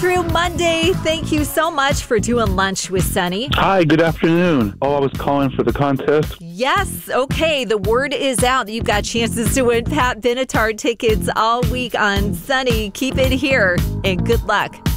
through Monday. Thank you so much for doing lunch with Sunny. Hi, good afternoon. I was calling for the contest. Yes, okay, the word is out. You've got chances to win Pat Benatar tickets all week on Sunny. Keep it here, and good luck.